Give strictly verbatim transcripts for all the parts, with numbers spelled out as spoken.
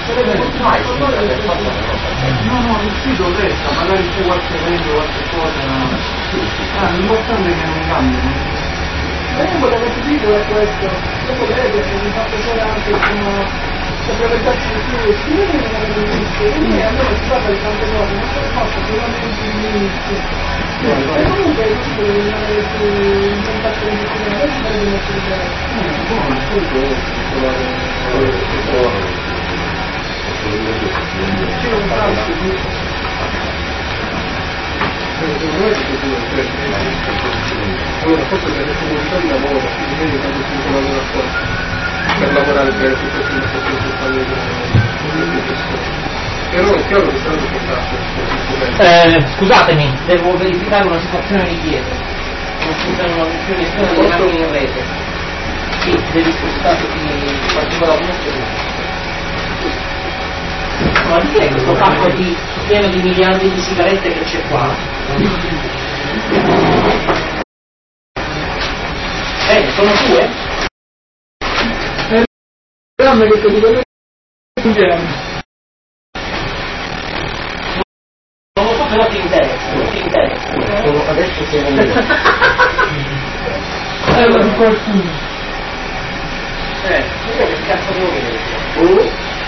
No, no, il sito resta, magari c'è qualche evento, qualche cosa. Ah, l'importante è che non cambiano. Eh, quello che ti dico è questo. Dopo vedete che mi fa piacere anche come presentarsi di più e quindi almeno si parla di tante cose, non si faccio solamente l'inizio. E comunque il sito deve rimanere più in contatto con il sito, non si deve mettere bene. No, il sito è trovare. C'è un calcio di... Allora, forse per le comunità di lavoro, quindi vedi quando si lavora qua, per lavorare per tutto il tempo però è chiaro che saranno portate. Eh, scusatemi, devo verificare una situazione di chiesa. Non funziona una connessione delle macchine in rete. Sì, devi spostarti in particolare uno. Ma chi è questo pacco di pieno di miliardi di sigarette che c'è qua? Eh, sono tue? Eh, dammi che ti dico non lo so, però ti interessa, ti interessa. Adesso siamo eh, ma di qualcuno. Eh, che cazzo devo vedere?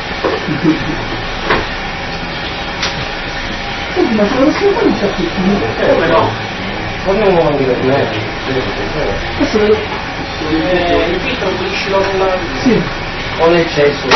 Ma sono sempre un capitolo. Come no? come non dire me? Questo è Eh, il filtro pulisci lo sulla... sì. O l'eccesso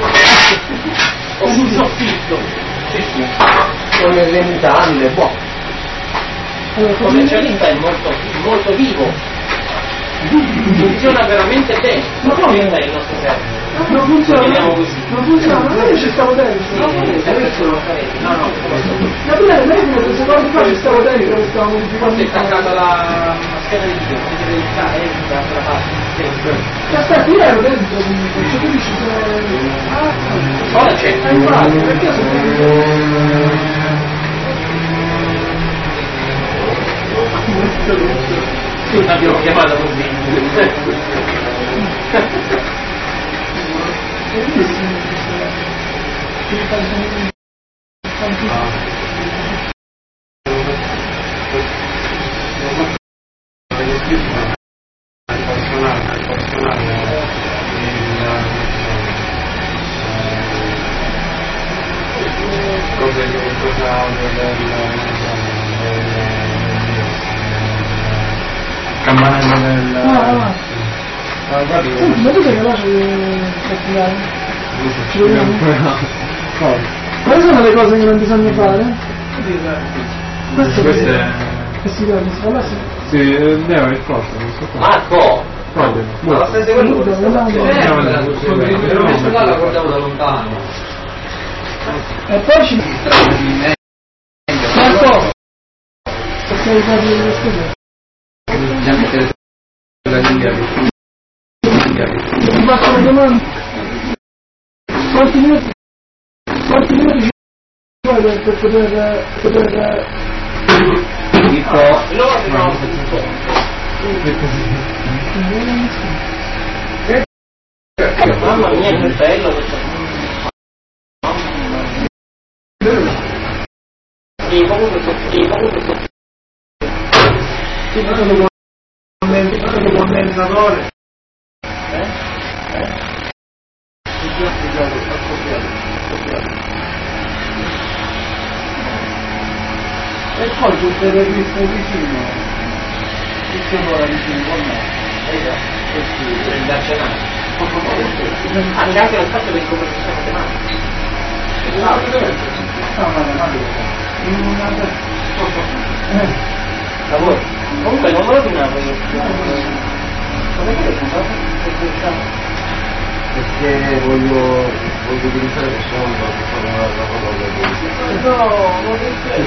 o sul soffitto. sì sì o nelle mutande boh Allora, Come specialista è molto, molto vivo. Funziona veramente bene. Ma come come? è il nostro server? non funziona, Chiamiamo così. non funziona, ma io ci stavo dentro. No, adesso lo farete. No, no, Ma tu lei come queste secondi fa ci stavo dentro, che stavo modificando. forse è attaccata la scheda di video, potete verificare da quella parte. Ma aspetta, io ero dentro comunque, cioè tu dici sono... Ah, Ora c'è. ah, infatti, perché sono dentro? Sì, l'abbiamo chiamata così. Campanello del... Ah, ah. Senti, ma tu sei capace di studiare? Ci vogliamo? Quali sono le cose che non bisogna fare? Questo Questo è... che si deve installare? Sì, Leo è forte, questo qua. Marco! Coglielo. ma la stai seguendo Dove questa andiamo? stazione? Però messo là, la guardavo da lontano. E poi ci... Marco! Se sei capace di studiare? Bisogna mettere la lingua. Ti faccio una domanda. Quanti minuti? Quanti minuti ci vuoi per per poter... poter... Tipo... No, no, mamma mia, che bello questo. Sì, comunque schifo, comunque Ti faccio dopo un condensatore. Eh? Eh? E poi tutte le piste vicino. Tutte ora vicino con me. Per andarcene. Ah, c'è anche lo spazio per il comportamento matematico. Ah, matematico. In una... Lavoro. Comunque non me lo finavo io. Come che l'hai comprato? Perché voglio, voglio utilizzare il soldo per fare una, una cosa del No, non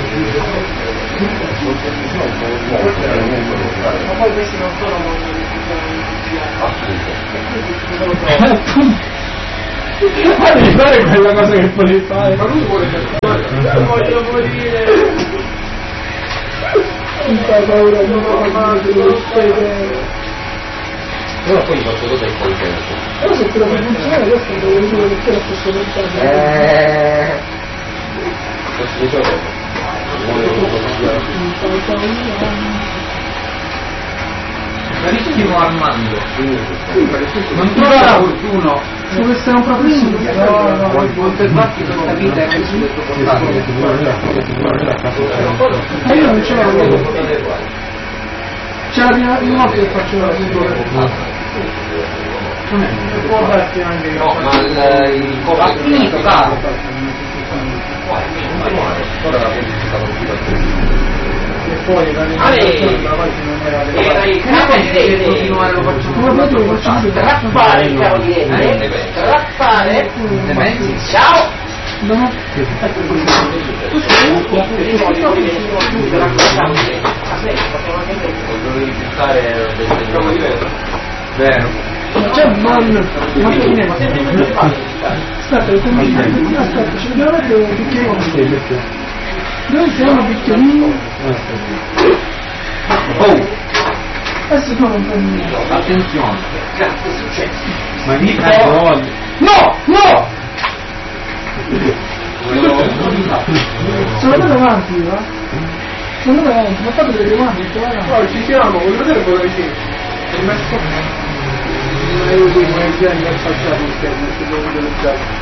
ma poi questi non sono molto Ma devi fare quella cosa che puoi fare. ma lui vuole fare voglio morire. Non fa paura, non fa paura, non Però poi faccio tutto il contesto. Però se quello che funziona questo è quello che te lo stesso pensando. Eh... Questo di solito. Carissimo Armando, non troverà qualcuno deve essere un professionista. no, no, conservarti questa vita e questo è portabile. Ma io non ce l'ho. C'è la prima volta che faccio la video. Può darsi anche No, ma il, il corso ha finito, caro. Ora la politica e poi la era il capo di rete, continuare lo facciamo trappare il capo di rete, trappare, ciao! non Tu sei un po' di raccontare, dovevi buttare del capo di rete. Vero. c'è un bon ma che ne aspetta lo convinto aspetta ci dobbiamo mettere un bicchierino dove siamo un bicchierino Oh! adesso non un po' niente Attenzione! Cazzo è successo? Ma di no! no no sono andato avanti va sono andato avanti ma fate vedere avanti No, ci siamo, voglio vedere quello vicino. È messo. Non è così, non è il genere del facciato il schermo, se devo vedere il giallo.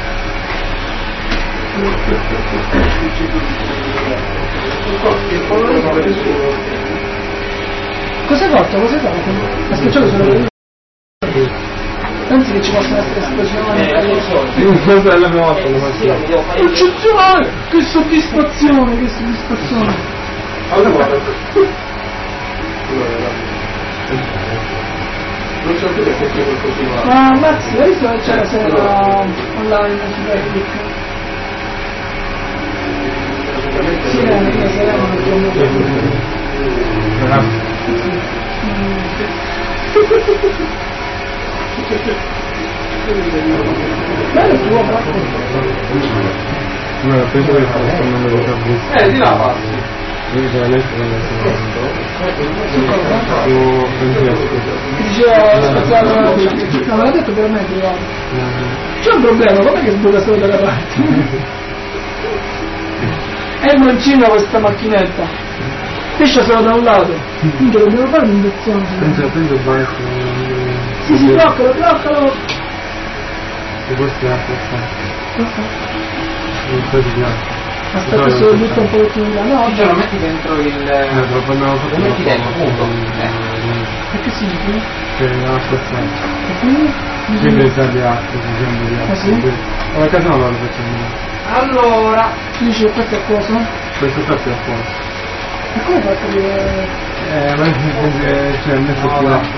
cosa hai fatto? cosa hai fatto? ha schiacciato solo io pensi che ci possono essere esplosioni Questa è la prima volta che lo faccio. eccezionale che soddisfazione che soddisfazione Allora guarda. Non so più perché c'è qualcosina. ma Max hai visto che c'è la sera online su Facebook? sì è la sera non bello tuo bravo No, penso che sta andando con la Eh, di là passi. Io c'è la lettera più Francesco. diceva spezzato no me l'ha detto per me è privato c'è un problema com'è che sbuca solo dalla parte è mancina questa macchinetta esce solo da un lato quindi dobbiamo fare un'inversione Penso, penso basso. sì sì bloccalo bloccalo E questo è la forza. Non so di là. aspetta se lo butto un pochettino di là no Ce lo metti dentro il... Eh, però quando ho fatto lo metti dentro, punto. e che significa? Che la forza. e quindi? Quindi sa di acqua, diciamo di acqua. Ah, sì? Ma a casa non lo facciamo. Allora... tu dici che questo è cosa? Questo fatto è a posto. e come fai a capire? Eh, ma c'è messo più acqua.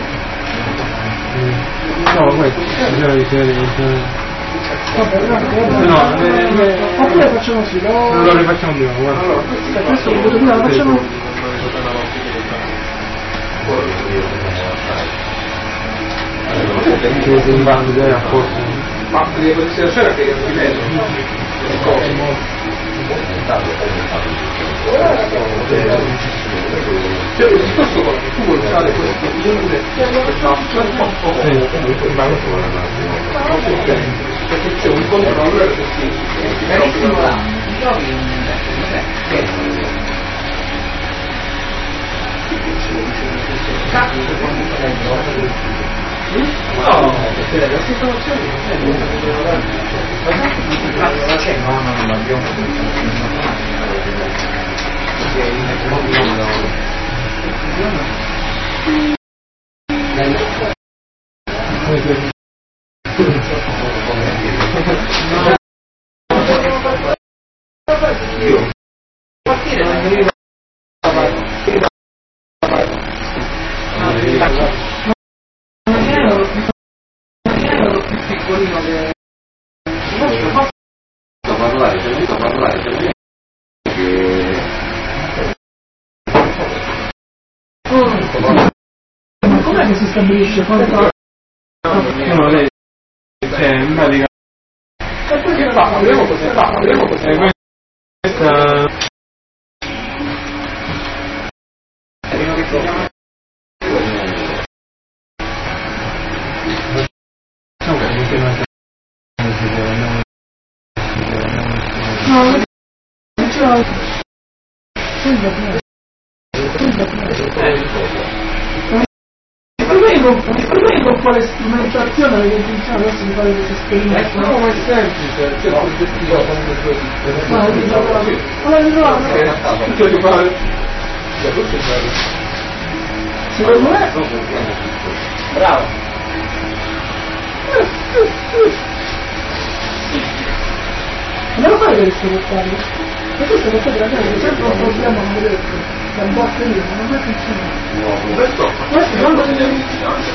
No, questo, bisogna ricevere. vabbè vabbè No, eh, oppure facciamo così lo... non lo rifacciamo prima, guarda. Aspetta, questo lo vedo prima lo facciamo Che si invade già a posto. Ma devo essere la sera che io ti vedo. Cioè, il discorso qua, tu vuoi usare questo unile, perché c'è un controller che si Carissimo là, ti trovi in... Cazzo, quando sei no, perché la situazione ma c'è? No, no, non l'abbiamo io partire non parlare, sentito parlare, sentito ma com'è che si stabilisce quanto No, lei c'è in pratica. e poi che fa? Vediamo cos'è, va, vediamo cos'è. Questa con quale strumentazione avete intenzione adesso di fare questi esperimenti? No, ma è semplice, c'è l'oggettivo ma non di trovare allora di trovare tutto di fare tutto è bello. Secondo me Bravo. come lo fai per questo portare? Ma questo lo fai veramente sempre un problema non detto da un po' lì, non mai funziona. Questo Questo quando si deve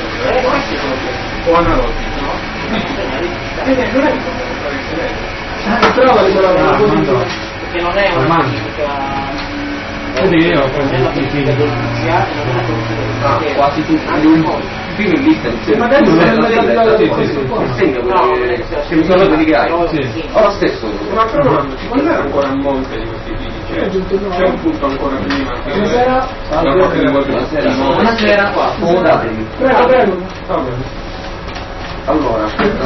o analogico, no? eh non è ah trova di quella Perché non è una fisica non è una fisica dell'iniziale, non è una fisica Quasi tutti prima in vista magari non è segno che mi sono di hai ora stesso ma però non era ancora a monte di questi tipi c'è un punto ancora prima buonasera buonasera qua prego prego allora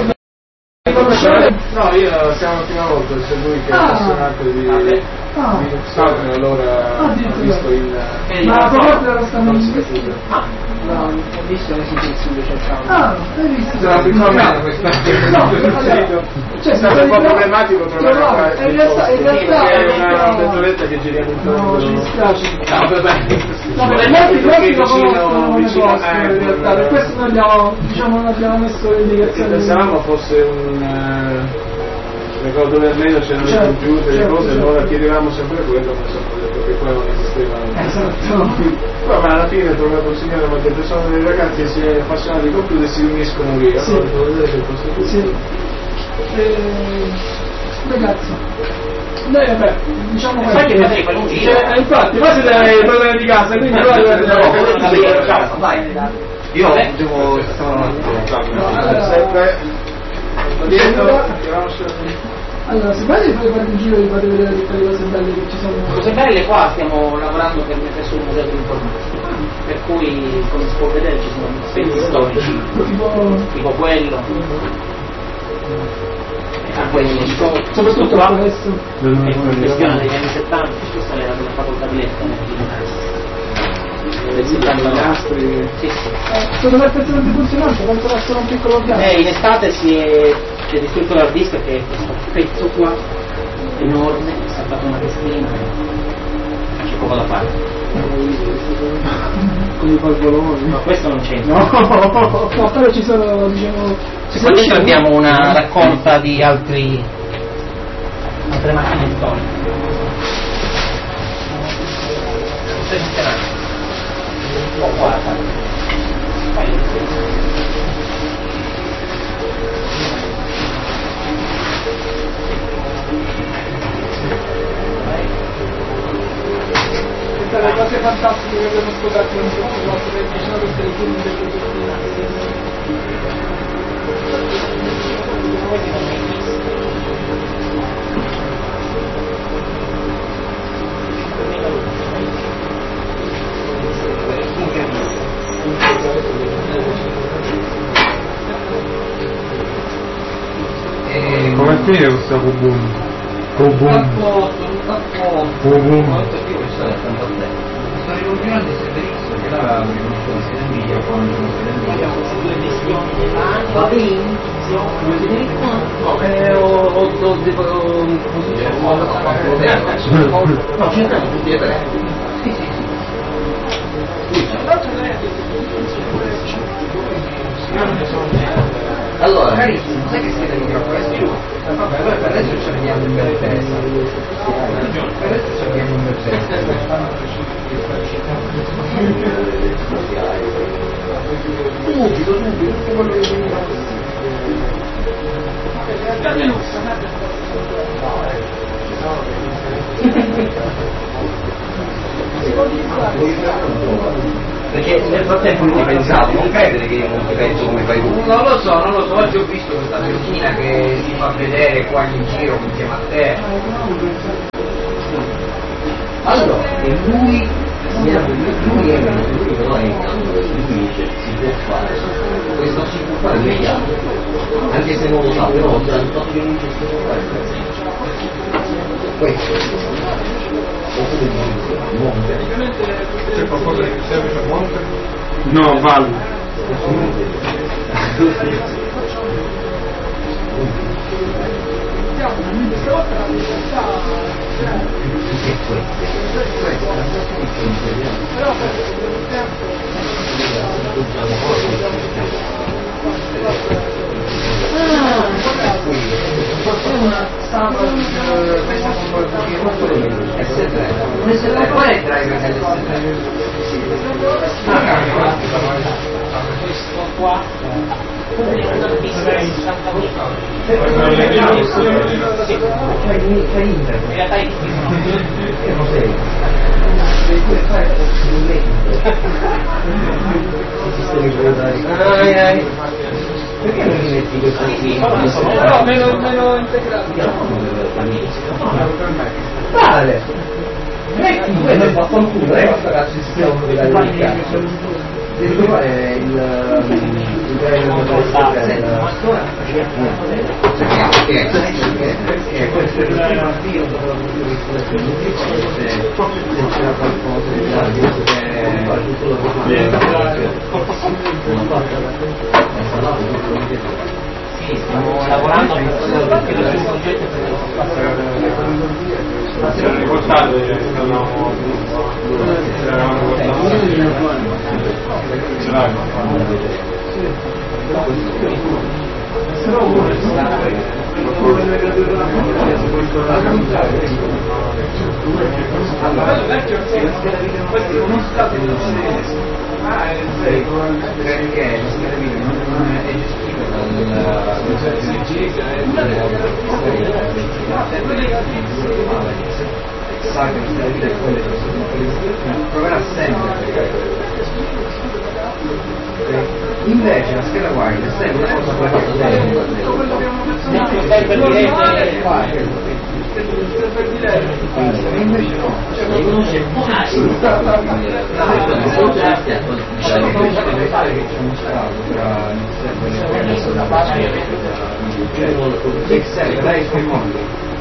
no io siamo la prima volta c'è lui che è appassionato di ah Saturn allora ha visto il ma la proposta la stanno no, ho visto le situazioni cercavo ah hai visto la prima volta questa no cioè è stato un po' problematico trovare in realtà in realtà è una tezzoletta che giriamo intorno no ci dispiace no vabbè no perché molti molti lo conoscono come posto in realtà per questo noi abbiamo diciamo non abbiamo messo le indicazioni pensavamo fosse un eh, dove almeno c'erano certo, i computer e certo, cose certo. allora chiedevamo sempre quello ma insomma ho detto che poi non esisteva esatto poi ma alla fine ho trovato un signore mi ha detto sono dei ragazzi che si appassionano di computer e si riuniscono lì sì. allora devo vedere se questo tutto sì eh, ragazzi noi vabbè diciamo sai che potrei fare un giro eh, infatti ma siete i padroni di casa quindi io devo sempre allora se vai fate fare il giro e fate vedere tutte le cose belle che ci sono cose belle qua stiamo lavorando per mettere sul museo dell'informatica per cui come si può vedere ci sono pezzi storici tipo tipo quello a quelli soprattutto qua questo è una questione degli anni settanta questa era della facoltà di lettere del settanta sì sì secondo me è perfettamente funzionante quanto resta un piccolo piano eh, in estate si è, si è distrutto l'hard disk che è questo pezzo qua enorme è saltato una testina c'è poco da fare come i palvoloni no questo non c'è no no però ci sono diciamo qua dentro abbiamo una raccolta di altri altre macchine storiche oh, guarda queste le cose fantastiche che abbiamo scoperto in questo nostro che sono queste le film del come finire questo boom boom boom boom Sto rivolgendo di servizio che la riconosco la Sederiglia quando non Sederiglia due missioni va bene no ho tipo no ce ne sono tutti e tre sì sì allora carissimo sai che siete il microfono è giù vabbè noi per adesso ci vediamo in bel testa per adesso ci vediamo in bel testa subito subito tutto quello che veniva perché nel frattempo io ti pensavo, non credere che io non ti penso come fai tu. Non lo so, non lo so, oggi ho visto questa vecchina che si fa vedere qua in giro insieme a te. Allora, e lui, lui è lui però è in campo, lui dice si può fare, questo si può fare immediato, anche se non lo sa, però già il fatto che non ci si può fare questo. oppure di monte. C'è qualcosa che serve per monte? No, valle. E queste, questa è la però per il tempo qual è il driver dell'S tre? Questo qua Fai internet. in realtà è qui Che cos'è? Devi pure fare un letto. Sistemi proprietari. Ai ai. Perché non mi metti questo qui? però meno, meno integrato. Vale! Metti due nel fatto al culo, eh, questa cazzo di sistema proprietario di cazzo. Devi trovare il il driver perché perché questo è il primo avvio dopo la produzione se c'era qualcosa di grande che fa tutto lo che sì, stiamo lavorando per perché il progetto Si erano riportato e stavamo si eravamo ce l'hai? però uno è allora vecchio questi non state ah è perché la scheda video non è gestita dal sa che la scheda video è quella che proverà sempre a caricare. Invece la scheda wide è sempre una cosa quella che deve invece no, deve fare che c'è uno strato tra il server e il server dai suoi mondi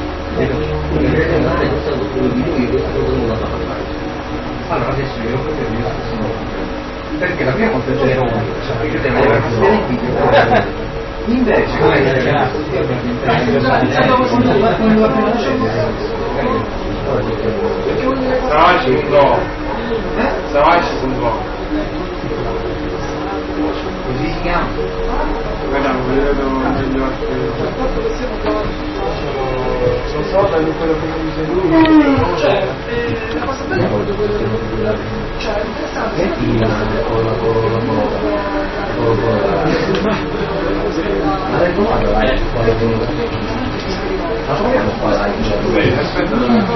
allora adesso io lo potevo dire perché la prima volta c'era uno perché deve avere una scheda di video invece come Savaci un do Savaci un do così si chiama vediamo, vedo negli occhi non so da quello che mi dice lui cioè la cosa bella è quello cioè è interessante metti la ma l'hai trovato la ma proviamo qua la aspetta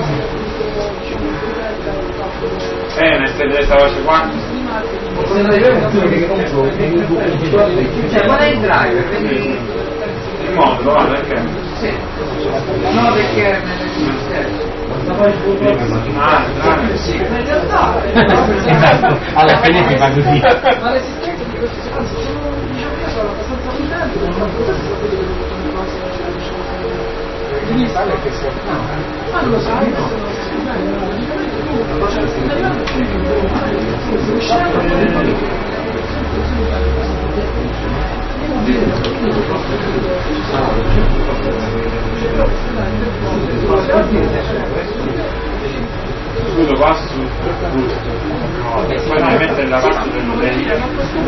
eh nel sedere Savaci quattro se non è una che compro cioè qual è il driver? Vedi il mondo va perché? sì no perché ah driver sì in realtà esatto alla fine si fa così ma l'esistenza di questi sostanze sono diciamo io sono abbastanza contento del fatto che questo è quello che mi fa quindi sai che sia ma lo sai praticamente tu cioè tu lo passi sul no, e poi devi mettere la parte del modello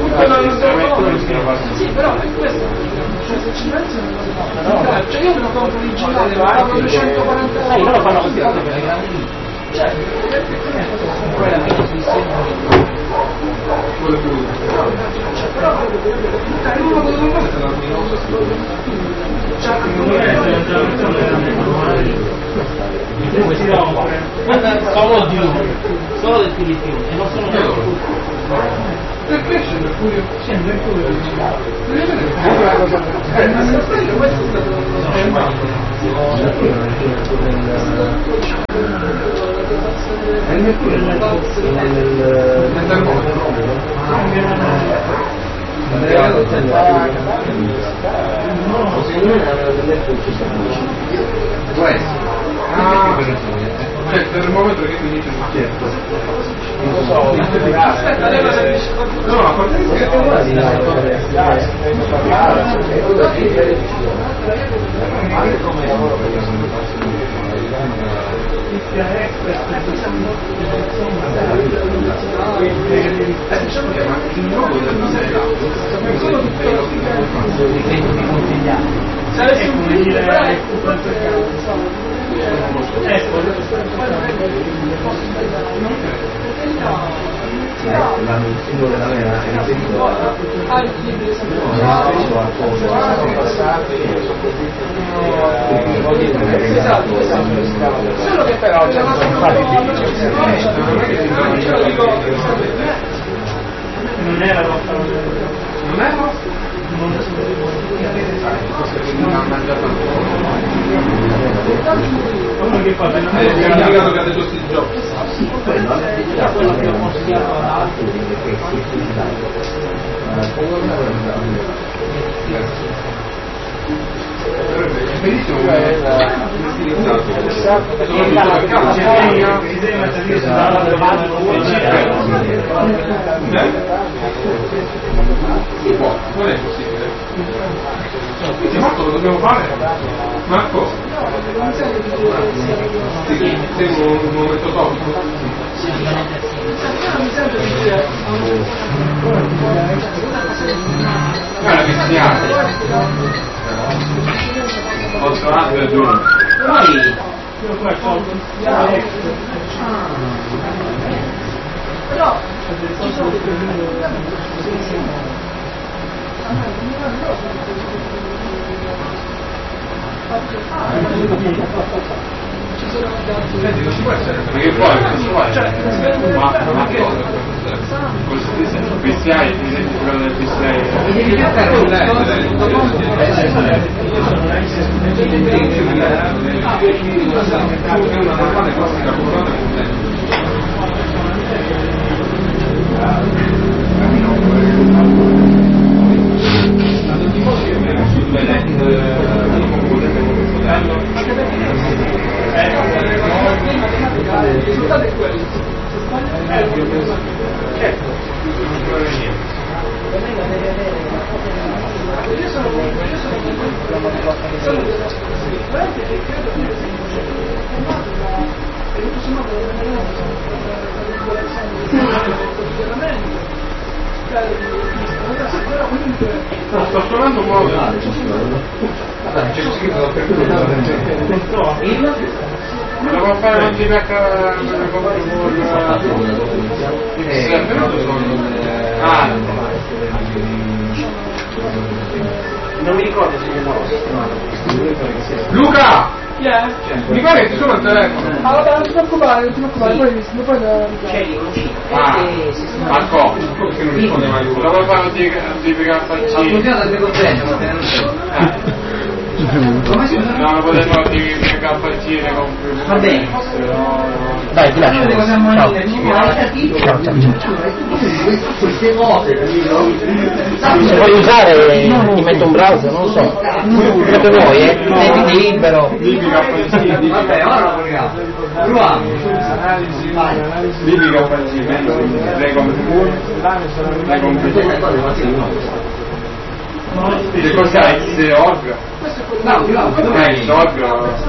sì però è questo cioè se ci pensi cioè io me lo compro originale pago duecentoquaranta euro loro fanno così cioè quello tu cioè però cioè uno dove fare solo di uno solo del filippino e non sono loro perché c'è Mercurio? C'è Mercurio originale questo è è il mercurio nel termometro questo Ah, cioè nel momento che tu inizi a chiesto. Non lo so, aspetta, lei cosa dice? No, a parte che anche come lavoro per diciamo che il nuovo del museo se avessi un video l'anno il singolo della mela è riferito a al libro solo che però c'è non era vostra, non è vostro? non Non ha mangiato uno che fa è il candidato che ha detto Steve Jobs. quello abbiamo consigliato ad altri che si È bellissimo come si può, non è possibile. Quindi Marco lo dobbiamo fare? Marco? Seguo un momento topico? Guarda che siate. Posso anche giù. Poi però ci sono Senti, non si può essere perché poi non si può essere ma ma che cosa? P C I, ti senti quello del P C I? devi piantare un una normale classica curata con te. il risultato è quello. Io sono io sono sono veramente che credo che e tutto sommato No, sto suonando un po'. c'è scritto per quello Devo fare un feedback Ah, non mi ricordo se mi mosso. Luca! chi è? Mi pare che ti suona il telefono. Ah vabbè, non ti preoccupare, non ti preoccupare, poi poi C'è lì un C. Ah, Marco, perché non risponde mai Luca? Devo fare un tipica faccina. al decozzente ma te ne non c'è No, non potevo fare un tipica faccina con più. va bene Dai, ti lascio. Ciao. ciao ciao ciao queste cose capito? Se vuoi usare ti metto un browser, non lo so. Quello che vuoi, eh. Sentiti libero. Tipica faccina. vabbè ora lo proviamo proviamo Tipica faccina. Lei come Lei come che cos'è? X org? no no Eh, X org.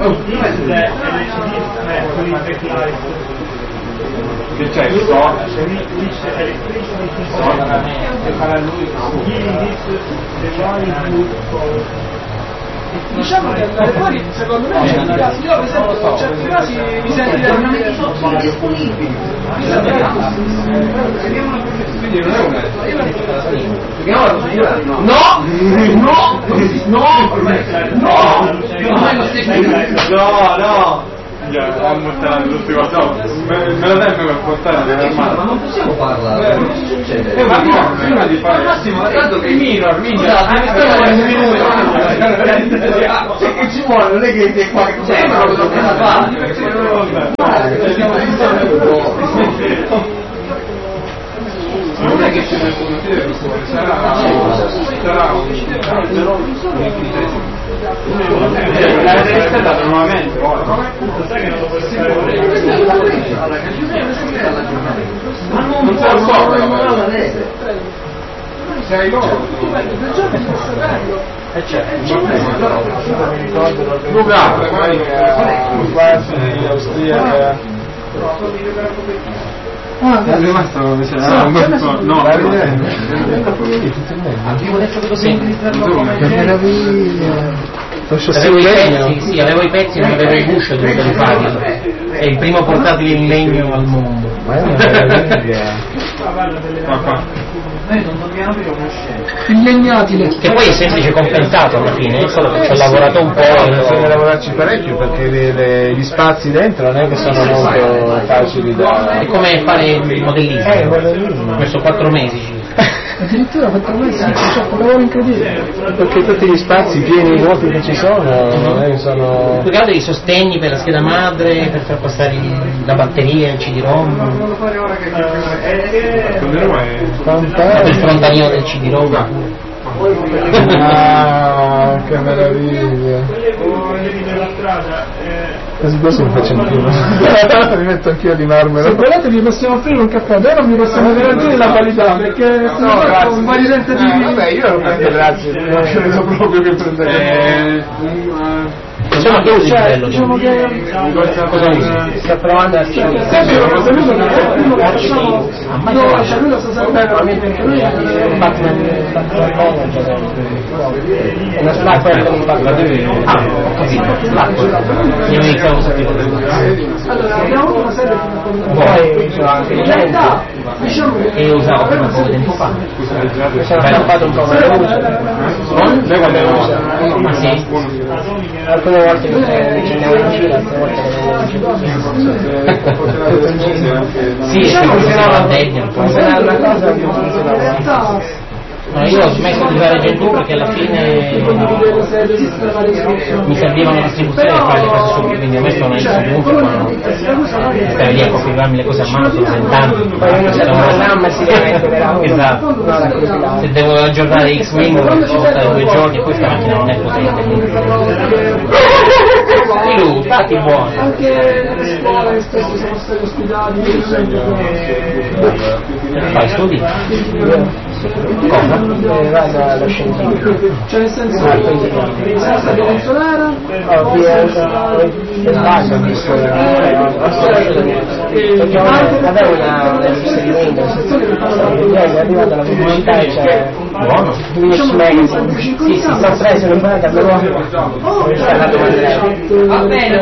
Che c'è? X org? diciamo che andare fuori secondo me in certi casi io per esempio in certi casi mi sentirei sono disponibili Quindi non è un dobbiamo la procedura no No! No! no no No, no! A mostrare l'ultima cosa, me me lo dai per portare nella ma mano. non possiamo parlare non succede Eh, ma prima, prima di fare. massimo tanto che minor, minor. scusate un minuto che ci vuole non è che sei qua che c'è ma lo dobbiamo fare stiamo non è che c'è nel consiglio, sarà sarà un la rispettata nuovamente ora. Ma non so cosa sei loro. E certo, mi ricordo dove quasi austriaca. Ah, è rimasto no, Abbiamo detto che dobbiamo utilizzarlo come che meraviglia. Avevo i pezzi, sì, avevo i pezzi, non avevo i guscio di poter farlo. È il primo portatile in legno al mondo. Ma è una meraviglia. noi non dobbiamo più una scena. Il legnatile. Che poi è semplice compensato alla fine, solo che ci ho lavorato un po'. Bisogna lavorarci parecchio perché le, le, gli spazi dentro non è che sono molto facili da. È come fare il modellismo. Eh, il modellismo. Ho messo quattro mesi. Addirittura quattro mesi, cioè un lavoro incredibile. Perché tutti gli spazi pieni di vuoti che ci sono, non è che sono. Più che altro i sostegni per la scheda madre, per far passare il- la batteria, il C D ROM, Non lo fare ora che è il Fantastico. frontalino del C D ROM. Ah, che meraviglia. Quasi questo mi faccio anch'io. Mi metto anch'io di Se marmero. volete vi possiamo offrire un caffè, ora mi possiamo garantire la qualità, perché sono fatto un paio di tentativi. Eh, vabbè, io lo prendo grazie. Non credo proprio che prenderei. Diciamo che usi il Cioè, bello. diciamo che Cosa usi? sta provando a sempre lo saluto perché prima lo facciamo no, cioè lui lo sta sapendo perché lui È una slapper con un battaglia. Ah, ho capito, slapper. Io mi stavo sapendo. allora abbiamo avuto una serie di Poi c'è anche in il realtà diciamo che che io usavo prima un po' di tempo fa. Mi sono stampato un po' con la luce. Noi quando lo usiamo. Ma sì? Alcune volte mi cenniamo in giro, altre volte non Sì, è che funzionava a tegna un po'. funzionava una cosa che non in funzionava. realtà No, io ho smesso di usare Gentoo perché alla fine condividere se esistono varie soluzioni. mi serviva una distribuzione per fare le cose subito, quindi ho messo una distribuzione quando stai lì a configurarmi le cose a mano sono vent'anni. Poi uno cerca un programma e si deve mettere a Esatto. Se devo aggiornare X-Wing devo stare due giorni e questa macchina non è potente. quindi- Di lui, fatti buoni. Anche nelle scuole spesso siamo stati ospitati Fai studi? Cosa? vado allo scientifico. cioè nel senso siamo stati in solera Ho sbaglio, ho visto perché avevo una rivista di Windows, è arrivata la pubblicità e c'è Buono. Linux Magazine. Sì, sì, l'ho preso, l'ho imparato a memoria. Ho installato con Va bene,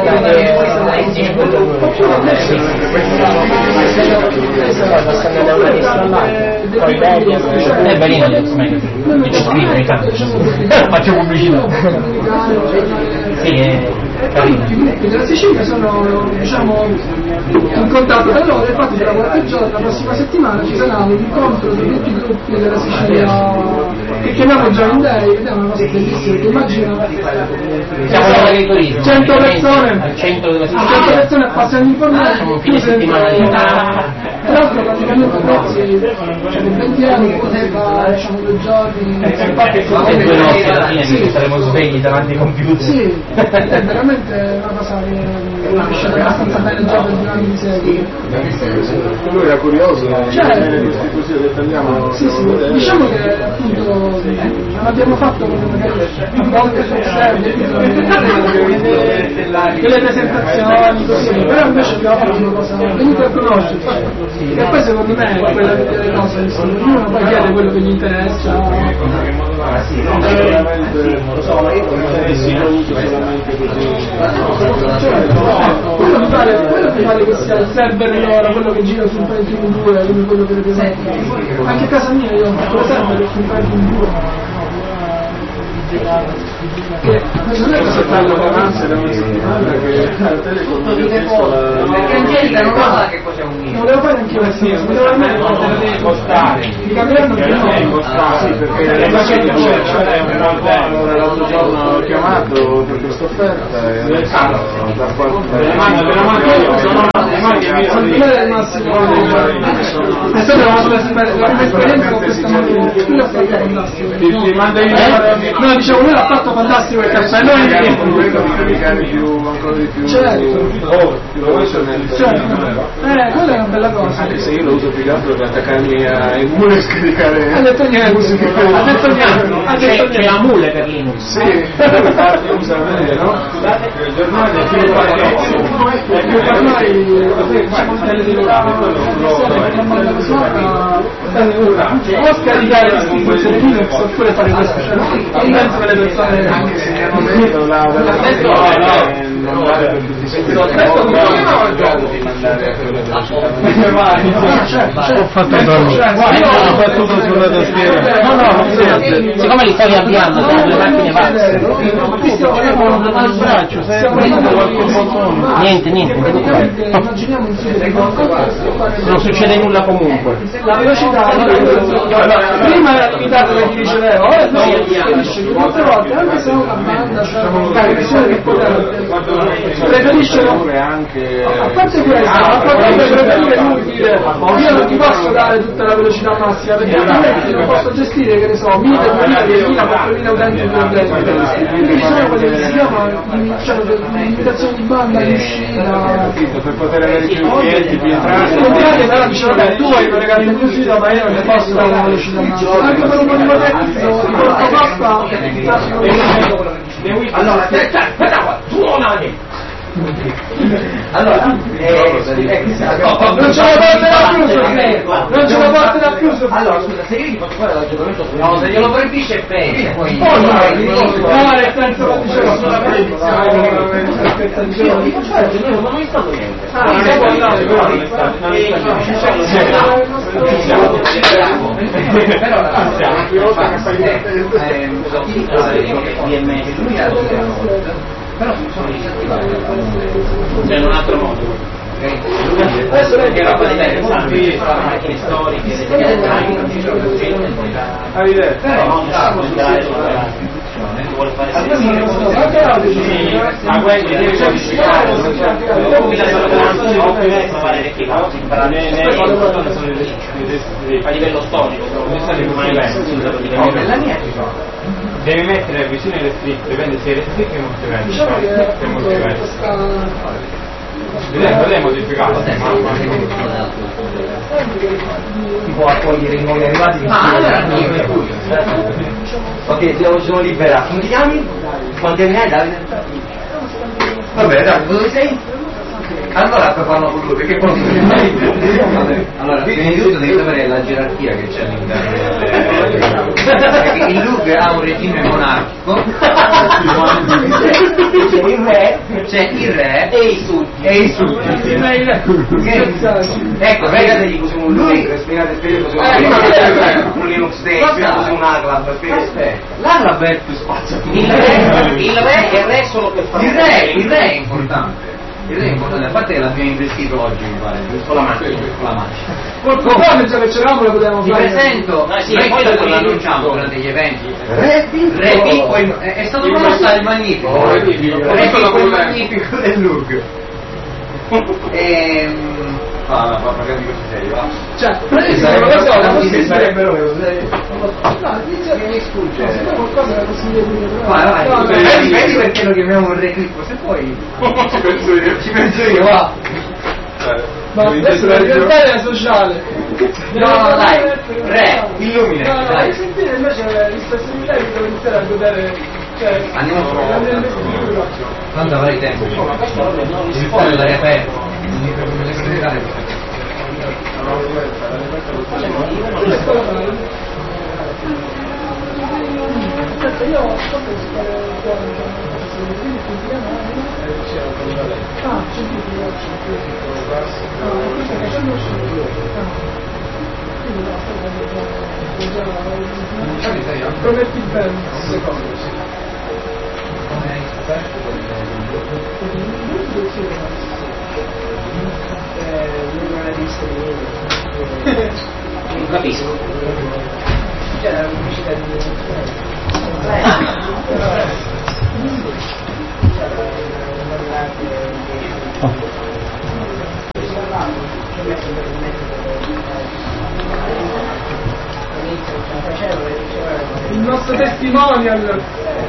sto andando a una lista online, poi Debian, È bellino Linux Magazine. Mi ci scrivo ogni tanto. Faccio pubblicità. Sì, è carino. i gruppi della Sicilia sono diciamo in contatto tra loro, infatti tra qualche giorno, la prossima settimana ci sarà un incontro di tutti i gruppi della Sicilia che chiamiamo Join Day ed è una cosa bellissima perché immagina Siamo all'agriturismo. cento persone Al centro della cento Sicilia. persone appassionati informatici Siamo un fine settimana di tra l'altro praticamente prezzi cioè con venti euro potete fare diciamo due giorni E due notti alla fine che saremo svegli davanti ai computer. sì, è veramente una cosa che è riuscita abbastanza bene già per due anni di seguito. lui era curioso, Certo. così ho detto andiamo. Sì, sì, diciamo che appunto non abbiamo fatto come magari a volte sul server delle presentazioni così, però invece abbiamo fatto una cosa, venite a conoscerci e poi secondo me è quella delle cose, insomma, ognuno poi chiede quello che gli interessa. Quello mi pare, quello mi pare che sia il server allora, quello che gira sul Pentium due, come quello che vedete. Anche a casa mia io ho fatto il server sul Pentium due. non è che parlo con ansia da una settimana che la Telecom non ha visto la... Perché Angelica non lo sa che cos'è un Non mito. volevo fare anche la stessa, volevo almeno quante le devi costare. I cambiano che no. Sì, perché le macchine c'è, c'è un po'. Allora l'altro giorno ho chiamato per questa offerta e adesso da qualche Sono quelle del massimo. E poi abbiamo avuto la prima esperienza con questa macchina. Tu l'hai fatta il massimo. ti manda in No, diciamo, lui l'ha fatto fantastico il cappello e quello di caricare più ancora di più certo. più velocemente. Eh, quella è una bella cosa. Anche se io lo uso più che altro per attaccarmi a Emule e scaricare Ha detto niente, ha detto niente, ha detto C'è, c'è niente. la mule per Linux. sì, infatti usa bene, no? Il giornale è più Perché per noi facciamo delle o scaricare l'istituzione Linux oppure fare questo, cioè non penso che le persone anche se mi hanno detto la della non vale per tutti i siti di mandare a quelle velocità. Ho fatto ho fatto sulla tastiera. No, no, siccome li stavi avviando, sono due macchine pazze. al braccio, Niente, niente, non ti preoccupare. immaginiamo insieme Non succede nulla comunque. la velocità prima era limitata da dieci euro, ora no, preferisce che molte volte anche se è una banda c'è una visione che potrebbe preferiscono anche a parte questo, a parte preferire lui dire io non ti posso dare tutta la velocità massima perché altrimenti non posso gestire, che ne so, mille, duemila, diecimila, quattromila utenti più utenti, quindi ci sono quelle che si chiamano limitazioni di banda di uscita. per poter avere più clienti, più entrate. Il contrario però dice vabbè tu hai collegato il mio sito ma io non ne posso dare una velocità massima anche per un po' di potenza di quanto costa il traffico di Allora, aspetta qua, suonati! Allora, eh, non ce la porta da più, non ce la porta da più. allora scusa, se io gli faccio fare l'aggiornamento su no, se glielo proibisce è bene, poi Oh no, no, nel senso che dicevo sulla predizione, aspetta, dicevo, io faccio fare l'aggiornamento, ma non è stato niente. ah, mi devo andare, Però però sono disattivati C'è un altro modo. adesso lei Che roba interessante, la macchine storiche, Arrivederci. però non sa vuole fare Ma quelli devi codificare, a livello storico, la mia ci sono. Devi mettere vicino alle scritte, dipende se le scritte e multiverso. diciamo che È multiverso. questa Vedete, non è modificato. Si può accogliere i nuovi arrivati che sono ok, siamo, sono libera. Come ti chiami? Quanti anni hai, Davide? Vabbè, dai, dove sei? Allora parlo con lui, perché poi allora, prima di tutto devi sapere la gerarchia che c'è all'interno, perché il Lug ha un regime monarchico, c'è il re, c'è il re e i sudditi, e i sudditi. Ecco, spiegategli così un Lug, spiegate spiegate così un Linux Day, spiegate così un Aglab, spiegate. L'Aglab è più spazzatura. il re, il re è re solo per fare Il re, il re è importante. Il re è importante, a parte che l'abbiamo investito oggi, mi pare, con la macchina, con la macchina. Qualcosa già che c'eravamo lo potevamo Ti fare. presento, Ah, sì, noi poi questo lo lo annunciamo durante gli eventi. Re Picco. Re Picco è, è stato promosso il Magnifico. Oh, Re Picco. Re Picco è il Magnifico del Lug. Ehm... Ah, ma parliamo di cose serie, va. Cioè, sarebbero no, inizia che mi sfugge. Se qualcosa era possibile dire, però. Vai, vai, No, vedi, no, vedi perché lo chiamiamo un Re Picco, se poi Ci penso io. ci penso io, va. ma adesso deve diventare la sociale. No, no, dai, Re, illumina, No, no, dai. devi sentire invece le espressività che devo iniziare a godere. Cioè, Andiamo la mia investitura. Tanto avrai tempo. Devi fare l'aria aperta. Non mi segretare. Questo lo fai? Aspetta, io ho fatto fare quindi continuiamo ah, scientifico, scientifico. Ah, questo è facendo scientifico. prometti bene. Un secondo, sì. Come hai scoperto quel Non capisco. C'era la pubblicità di il nostro testimonial.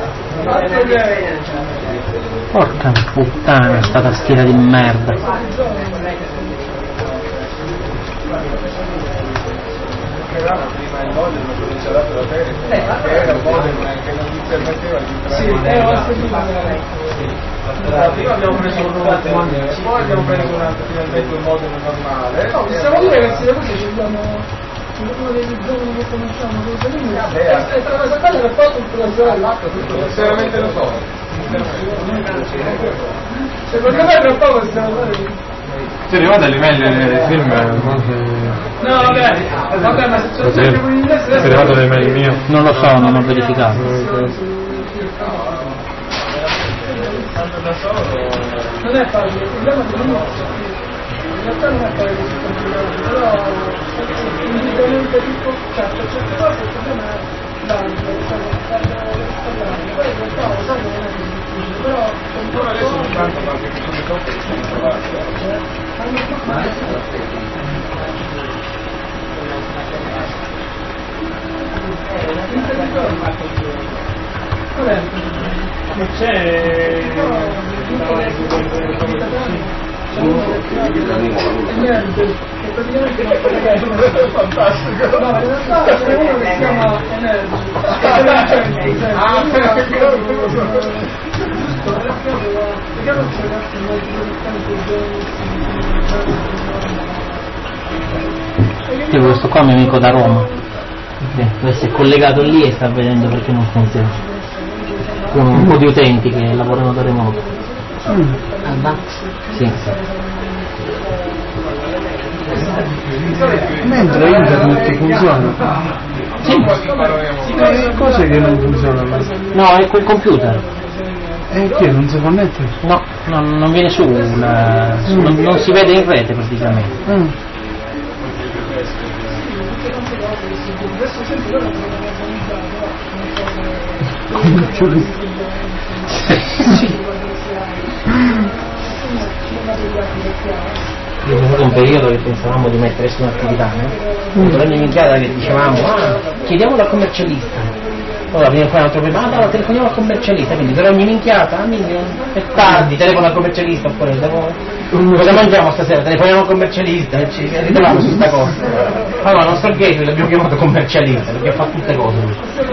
Porca puttana, sta tastiera di merda. Era prima il modem che ci ha dato la Telecom, era un modem che non ti permetteva di entrare. Sì, è prima abbiamo preso un modem, poi abbiamo preso un altro, finalmente un modem normale. No, possiamo dire che se così ci abbiamo uno dei giorni che conosciamo è tra questa cosa che ha fatto tutto la giornata. Sinceramente lo so. Secondo me tra poco stiamo fare. Ti è arrivata l'email del film? No, vabbè, vabbè, ma se c'è sempre con l'inglese Ti è arrivata l'email mia? Non lo so, non ho verificato. non è facile, il problema è che non in realtà non è poi così complicato, però indubbiamente tutto, certo, certe cose il problema è l'ambito, diciamo, parlare, poi in realtà lo sai che non è così difficile, però un po' Adesso ogni tanto qualche cosa dopo che ci sono trovati. Ma adesso lo aspetti. Ma c'è che praticamente è fantastico. No, in realtà c'è uno che si chiama Energy. Ah, Tipo questo qua è un mio amico da Roma. Deve essere collegato lì e sta vedendo perché non funziona. Con un po' di utenti che lavorano da remoto. Mm. Ah, sì. Mentre internet funziona. Sì. E cos'è che non funziona? No, è quel computer. E che non si connette? No, no, non viene su, la, su non, non si vede in rete praticamente. Mm. C'è stato un periodo che pensavamo di mettere su un'attività, no? Mm. Per ogni minchiata che dicevamo, ah, chiediamolo al commercialista. Allora viene qua un altro problema, ah, allora telefoniamo al commercialista, quindi per ogni minchiata, ah, minchia, è tardi, telefono al commercialista, oppure devo... cosa mangiamo stasera? Telefoniamo al commercialista e ci ritroviamo su sta cosa. Allora il nostro gateway l'abbiamo chiamato commercialista perché fa tutte cose lui.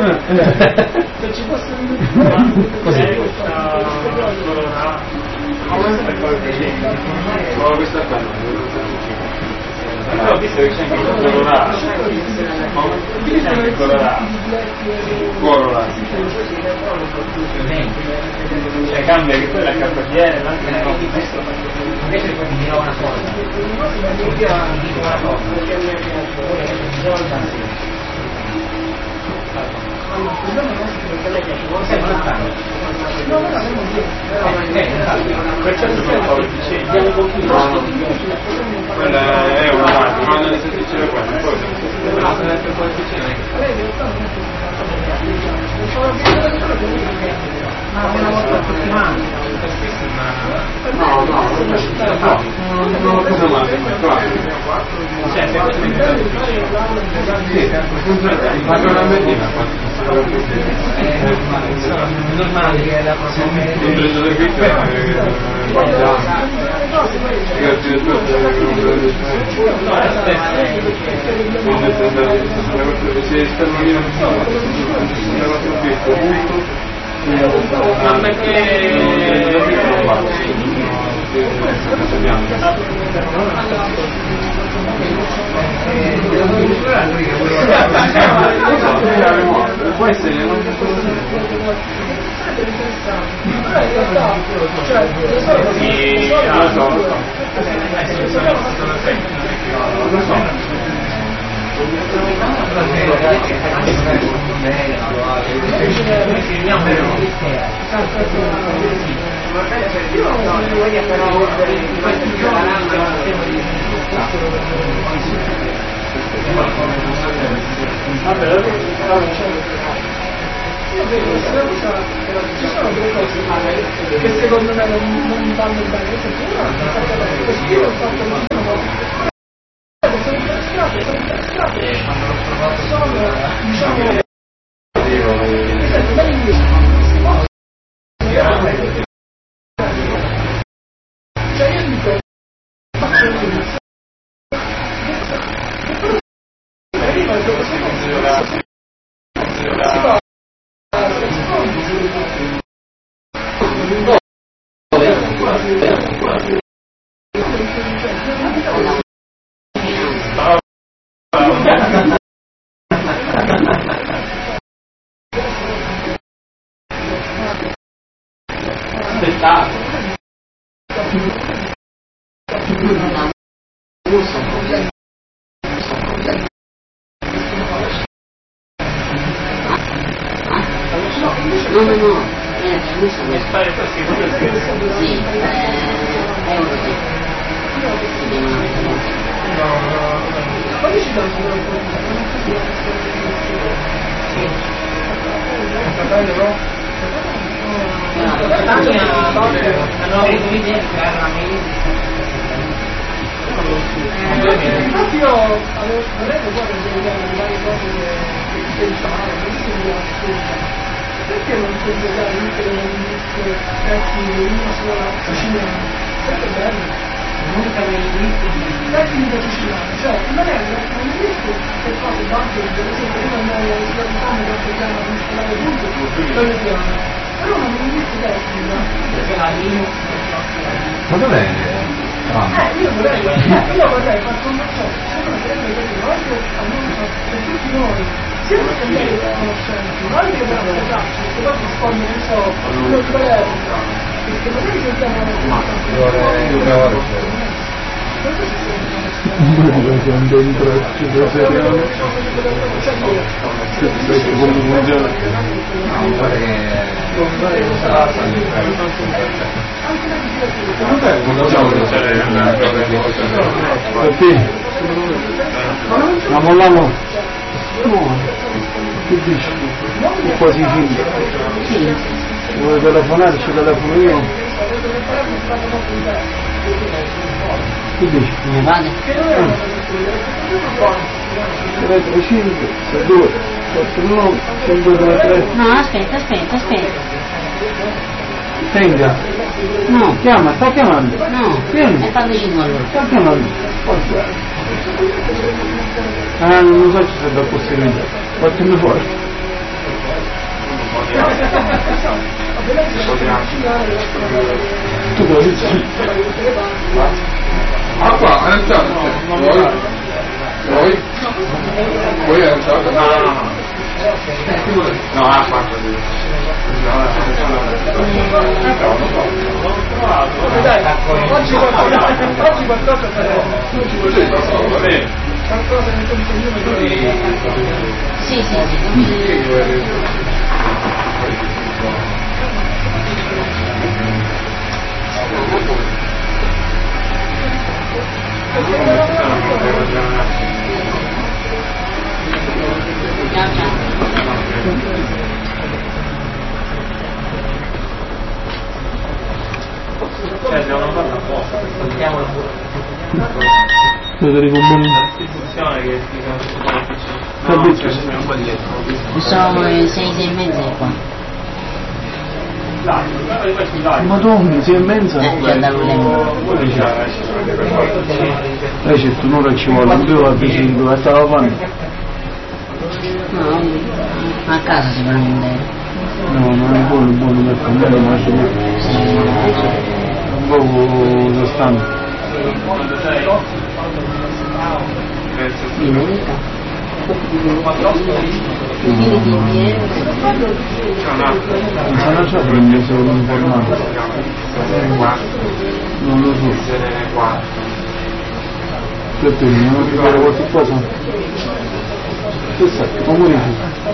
Così. Questa però visto che c'è anche il colorato, c'è anche il colorato, colorato, cioè cambia che quella è K P L, anche nel nostro testo. Invece poi ti dirò una cosa, ti dico una cosa, perciò sono un po' efficienti. Quella è una parte, ma non è semplice quella, poi sono sempre un po' efficienti. ma una volta a settimana. No, no, no, non lo posso male, cioè, se questo è ma che una mattina È normale che la prossima un preso del vitto grazie a tutti se stanno lì non so ma perché può essere sì, lo so, lo so. Lo so. Io vedo questa cosa, ci sono delle cose che secondo me non, non vanno bene, nel senso io non ho fatto bene, questo io ho fatto bene, sono interessate, sono interessate, sono, diciamo, nel senso, da linguista, cioè io dico, faccio il linguista, prima il gioco secondo, si fa No, no, no, eh, scusa, mi spari così, sì, eh, è un così. Si chiama... Poi ci sono infatti io avevo vorrei guardare le varie cose che pensavo, perché non puoi giocare tutte le linguistiche tecniche in una sola siciliana? Sarebbe bello. Tecnica siciliana, cioè non è un linguistico che fa il banco, per esempio, io non ho la situazione che si chiama muscolare punto, per piano. Però una linguistica tecnica. Perché la linea. Ma dov'è? Eh, io vorrei, io vorrei far commerciare, secondo me sarebbe bello, anche almeno per tutti noi. Sia per cambiare le conoscenze, ma anche per applicarci, perché poi si sponde, non so, uno sbagliato, perché magari sentiamo una cosa. Siamo dentro, ci trasferiamo. Come funziona? Ma molliamo? No, che dici? È quasi finito. Sì. Vuoi telefonare? Ci telefono io? Che dici? Come vale? tre cinque, sei due, quattro nove, cinque tre tre. No, aspetta, aspetta, aspetta. Tenga. No. Chiama, sta chiamando. No. Vieni. E fateci tu allora. Sta chiamando. Forza. Ah, non so se da possibilità. Fatemi fuori. Tu lo dici? Ah qua, è entrato, vuoi? Vuoi? Vuoi è entrato? No, no, no. No, ha fatto di... Dai, oggi qualcosa, oggi qualcosa faremo. Va bene. Qualcosa nel contenuto. Sì, sì, sì. Ciao, ciao. Cioè, devono farlo apposta, saltiamolo pure. Federico Boni. L'istituzione che si No, chiama un po' di letto. Sono le sei, sei e mezza qua. Ma tu sei in mezza? Eh, io andavo lento. Eh certo, un'ora ci vuole, non devo avvicinare dove stava fanno. No, a casa sicuramente. No, non è buono, buono per cambiare, ma c'è un po' costante. Minuta. Non sa lasciato prendere solo informato. Non lo so. Peppino, non ti fare qualche cosa? Che sai, come dici?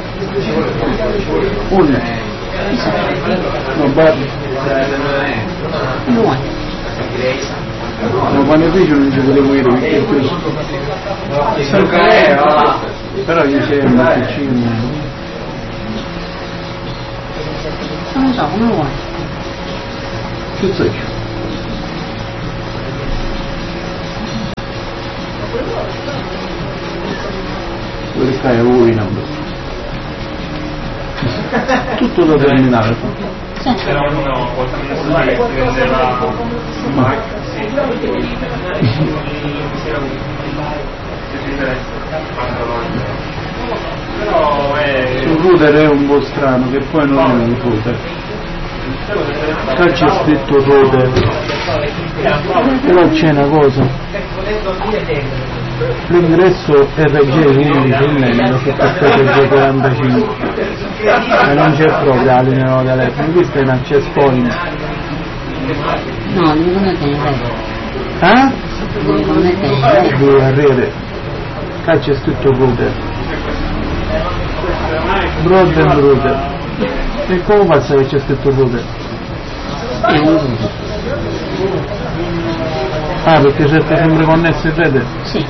Uno. No, Barri. No. No, panificio non ci potevo dire perché è questo. Però io sei un piccino. Non so, come vuoi? Che sei? Dove stai a voi, no? Tutto da terminare. C'era uno qualcuno che vendeva ma sì però è il router è un po' strano che poi non è un router. Qua c'è scritto router, però c'è una cosa, l'ingresso R G undici in meglio che per R G quarantacinque e non c'è proprio la linea telefono, questo è un access point. No, devi connettere in rete. Eh? Devi connettere in rete. Devi a rete. Qua c'è scritto router, broadband router. E come passa che c'è scritto router? È un router. Ah, perché c'è sempre connesso in rete? Sì.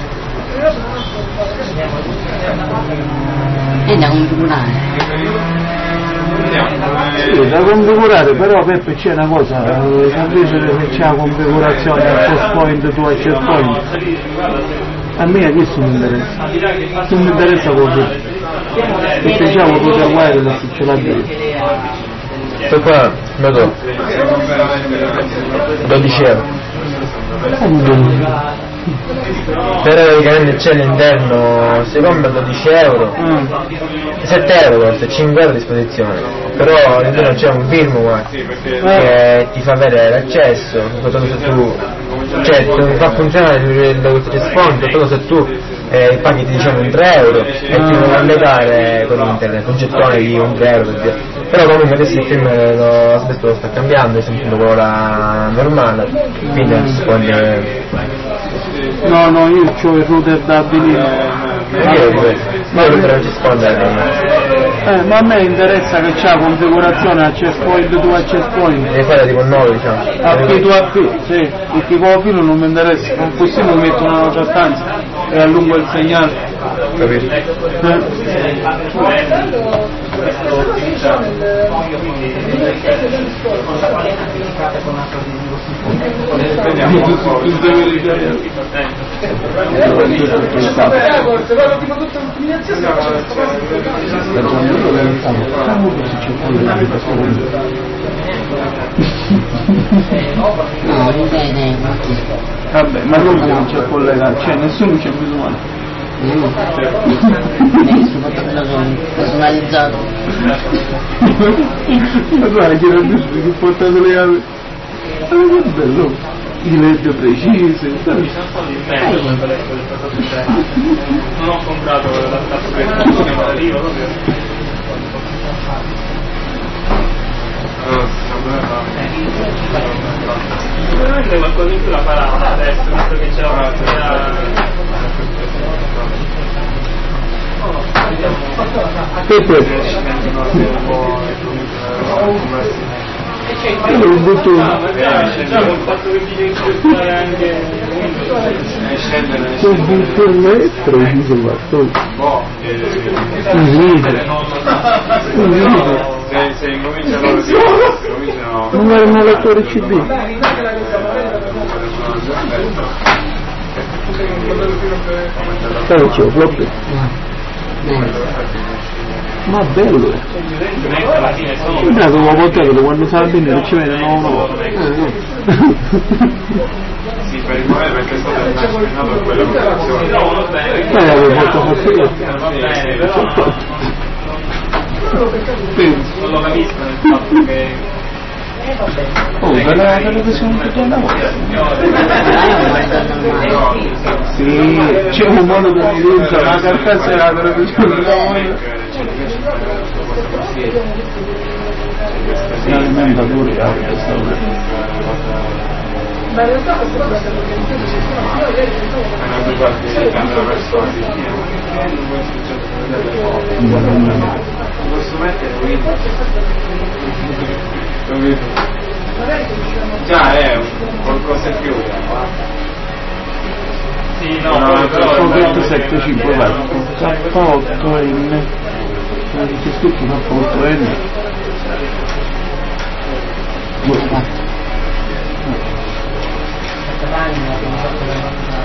È da configurare. Sì, da configurare, però Peppe c'è una cosa, capisci che c'è la configurazione access point tu access point. A me questo mi interessa. Non mi interessa così. Perché già ho potuto wireless ce l'ha detto. Questo qua, vedo, dodici euro. Però praticamente c'è all'interno, si compra dodici euro, Mm. sette euro costa, cinque euro a disposizione, però all'interno c'è un firmware che ti fa avere l'accesso, soprattutto se tu, cioè ti fa funzionare il sfondo, solo se tu eh, paghi diciamo un tre euro e ti puoi collegare con internet, un gettone di un tre euro per dire. Però comunque adesso il film lo, adesso lo sta cambiando, è sempre quello là normale, quindi non si può andare. No, no, io ho il router da vinile. Ma non ci rispondere. Eh, ma a me interessa che c'è la configurazione access point tu access point. Devi fare tipo nove diciamo. A P tu A P, sì, perché con la filo non mi interessa, con così mi metto una nota stanza e allungo il segnale. Capito? No, ripete. Vabbè, ma lui non c'è collegato, cioè nessuno c'è bisogno. Mm. Eh, soprattutto sono personalizzato. Ma guarda che non dici che ho portato le chiavi. Ma che bello, i led precisi. non ho comprato la tappetina lì proprio. Sicuramente qualcosa in più la farà adesso, visto che c'è la Peppe, io lo butto il fatto che ti fare anche sul butto il metro e dico guarda un video un video se, se incominciano si cominciano non era un lettore C D però c'è un flop ma bello è dato una volta che quando sarà bene non ci vede no no sì per il momento perché è stato immaginato per quella condizione ma l'avevo fatto fatto non lo capisco nel fatto che oh, per la televisione tutto una volta sì, c'è un modo per utilizzare la carcassa e la televisione si alimenta pure a questa ora Ma in realtà questo è stato organizzato sul sistema, io ieri pensavo che non mi guardi di cambiare persone posso mettere qui già è qualcosa in più sì no no sono ventisette cinque K otto N c'è scritto K otto N L'anima che mi ha fatto